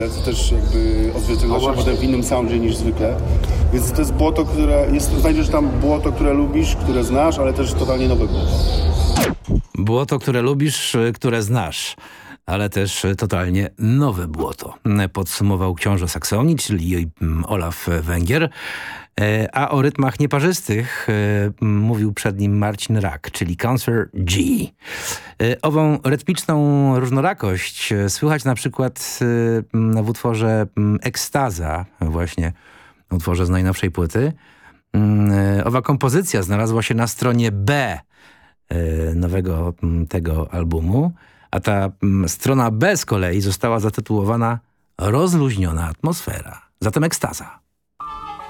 To też jakby odzwierciedla się potem w innym soundzie niż zwykle. Więc to jest błoto, znajdziesz tam błoto, które lubisz, które znasz, ale też totalnie nowe błoto. Błoto, które lubisz, które znasz, ale też totalnie nowe błoto. Podsumował książę Saksonii, czyli Olaf Węgier. A o rytmach nieparzystych mówił przed nim Marcin Rak, czyli Concert G. Ową rytmiczną różnorakość słychać na przykład w utworze Ekstaza, właśnie w utworze z najnowszej płyty. Owa kompozycja znalazła się na stronie B nowego tego albumu, a ta strona B z kolei została zatytułowana Rozluźniona atmosfera. Zatem Ekstaza.